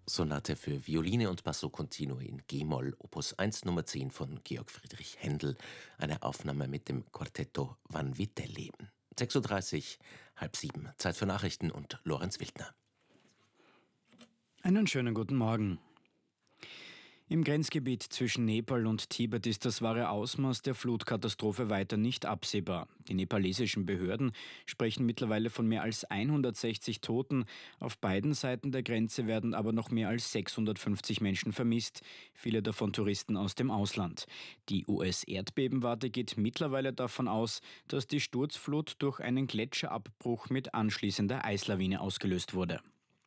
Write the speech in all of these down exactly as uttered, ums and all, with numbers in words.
Sonate für Violine und Basso Continuo in G-Moll, Opus eins Nummer zehn von Georg Friedrich Händel, eine Aufnahme mit dem Quartetto Vanvitelli. sechs Uhr dreißig, halb sieben, Zeit für Nachrichten und Lorenz Wildner. Einen schönen guten Morgen. Im Grenzgebiet zwischen Nepal und Tibet ist das wahre Ausmaß der Flutkatastrophe weiter nicht absehbar. Die nepalesischen Behörden sprechen mittlerweile von mehr als hundertsechzig Toten. Auf beiden Seiten der Grenze werden aber noch mehr als sechshundertfünfzig Menschen vermisst, viele davon Touristen aus dem Ausland. Die U S-Erdbebenwarte geht mittlerweile davon aus, dass die Sturzflut durch einen Gletscherabbruch mit anschließender Eislawine ausgelöst wurde.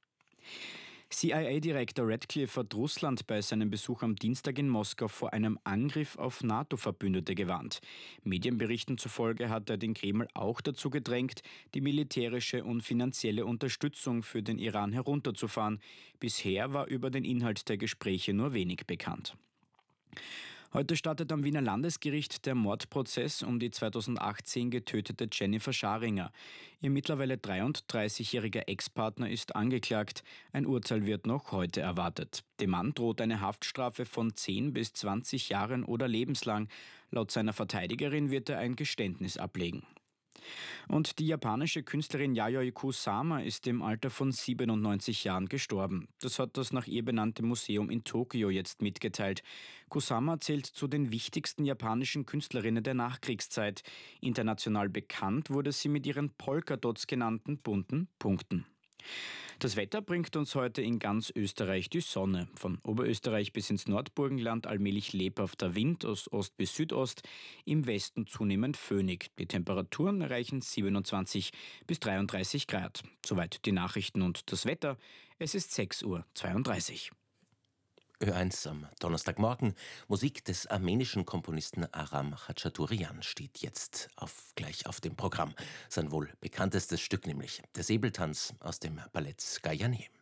C I A-Direktor Radcliffe hat Russland bei seinem Besuch am Dienstag in Moskau vor einem Angriff auf NATO-Verbündete gewarnt. Medienberichten zufolge hat er den Kreml auch dazu gedrängt, die militärische und finanzielle Unterstützung für den Iran herunterzufahren. Bisher war über den Inhalt der Gespräche nur wenig bekannt. Heute startet am Wiener Landesgericht der Mordprozess um die zweitausendachtzehn getötete Jennifer Scharinger. Ihr mittlerweile dreiunddreißigjähriger Ex-Partner ist angeklagt. Ein Urteil wird noch heute erwartet. Dem Mann droht eine Haftstrafe von zehn bis zwanzig Jahren oder lebenslang. Laut seiner Verteidigerin wird er ein Geständnis ablegen. Und die japanische Künstlerin Yayoi Kusama ist im Alter von siebenundneunzig Jahren gestorben. Das hat das nach ihr benannte Museum in Tokio jetzt mitgeteilt. Kusama zählt zu den wichtigsten japanischen Künstlerinnen der Nachkriegszeit. International bekannt wurde sie mit ihren Polkadots genannten bunten Punkten. Das Wetter bringt uns heute in ganz Österreich die Sonne. Von Oberösterreich bis ins Nordburgenland allmählich lebhafter Wind aus Ost bis Südost, im Westen zunehmend föhnig. Die Temperaturen erreichen siebenundzwanzig bis dreiunddreißig Grad. Soweit die Nachrichten und das Wetter. Es ist sechs Uhr zweiunddreißig. Ö eins am Donnerstagmorgen. Musik des armenischen Komponisten Aram Khachaturian steht jetzt auf, gleich auf dem Programm. Sein wohl bekanntestes Stück nämlich, der Säbeltanz aus dem Ballett Gayane.